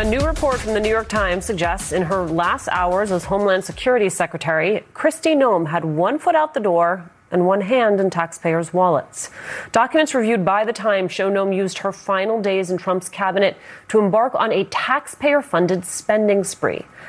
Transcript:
A new report from the New York Times suggests in her last hours as Homeland Security Secretary, Kristi Noem had one foot out the door and one hand in taxpayers' wallets. Documents reviewed by the Times show Noem used her final days in Trump's cabinet to embark on a taxpayer-funded spending spree.